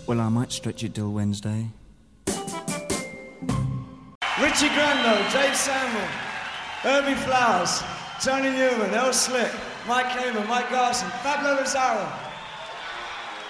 Well, I might stretch it till Wednesday. Richie Grando, Dave Samuel, Herbie Flowers, Tony Newman, El Slick, Mike Kamen, Mike Garson, Pablo Lazaro,